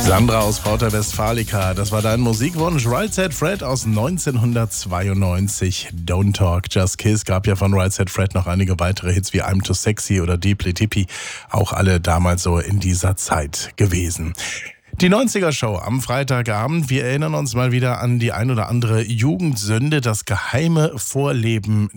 Sandra aus Porta Westfalica, das war dein Musikwunsch. Right Said Fred aus 1992. Don't Talk, Just Kiss. Gab ja von Right Said Fred noch einige weitere Hits wie I'm Too Sexy oder Deeply Dippy. Auch alle damals so in dieser Zeit gewesen. Die 90er-Show am Freitagabend. Wir erinnern uns mal wieder an die ein oder andere Jugendsünde, das geheime Vorleben